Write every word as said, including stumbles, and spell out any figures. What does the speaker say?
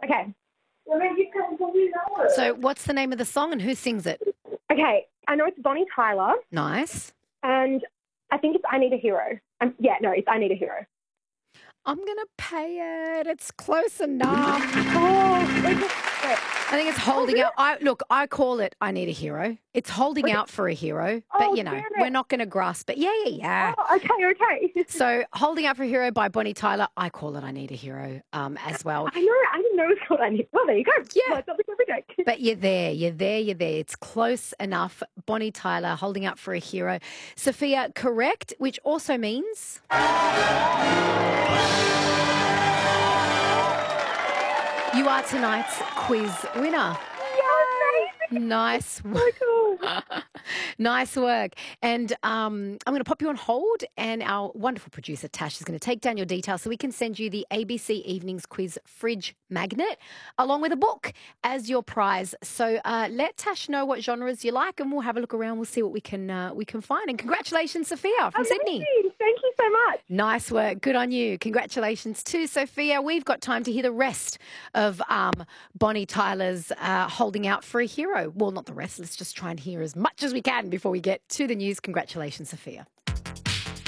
Okay. So what's the name of the song and who sings it? Okay. I know it's Bonnie Tyler, Nice. and I think it's I Need a Hero. Um, yeah, no, it's I Need a Hero. I'm going to pay it. It's close enough. Oh, okay. I think it's holding out. I look, I call it I Need a Hero. It's holding Okay. out for a hero, Oh, but you know, damn it. we're not going to grasp it. Yeah, yeah, yeah. Oh, okay, okay. So holding out for a hero by Bonnie Tyler. I call it I Need a Hero um, as well. I know. I didn't know it was called I Need. Well, there you go. Yeah. Learn something every day. But you're there, you're there, you're there. It's close enough. Bonnie Tyler holding out for a hero. Sophia, correct, which also means you are tonight's quiz winner. Nice work. Nice work. And um, I'm going to pop you on hold, and our wonderful producer, Tash, is going to take down your details so we can send you the A B C Evenings Quiz fridge magnet along with a book as your prize. So uh, let Tash know what genres you like, and we'll have a look around. We'll see what we can uh, we can find. And congratulations, Sophia from Amazing. Sydney. Thank you so much. Nice work. Good on you. Congratulations to Sophia. We've got time to hear the rest of um, Bonnie Tyler's uh, Holding Out for a Hero. Well, not the rest. Let's just try and hear as much as we can before we get to the news. Congratulations, Sophia.